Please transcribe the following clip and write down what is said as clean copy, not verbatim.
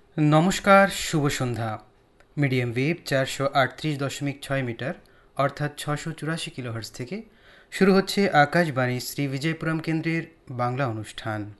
নমস্কার, শুভ সন্ধ্যা। Medium wave 438.6 metre অর্থাৎ 684 kilohertz থেকে শুরু হচ্ছে আকাশবাণী শ্রী বিজয়পুরম কেন্দ্রের বাংলা অনুষ্ঠান।